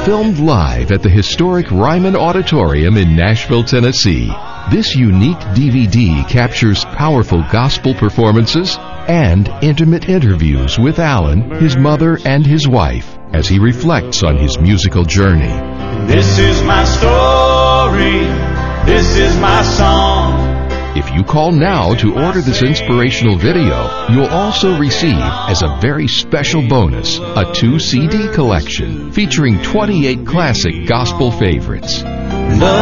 filmed live at the historic Ryman Auditorium in Nashville, Tennessee. This unique DVD captures powerful gospel performances and intimate interviews with Alan, his mother, and his wife as he reflects on his musical journey. This is my story. This is my song. If you call now to order this inspirational video, you'll also receive, as a very special bonus, a 2 CD collection featuring 28 classic gospel favorites. Love